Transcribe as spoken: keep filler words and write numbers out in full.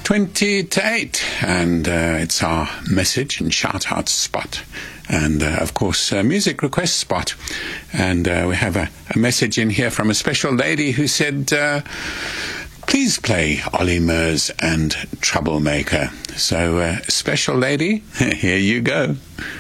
twenty to eight, and uh, it's our message and shout-out spot. And, uh, of course, uh, music request spot. And uh, we have a, a message in here from a special lady who said, uh, please play Ollie Murs and Troublemaker. So, uh, special lady, here you go.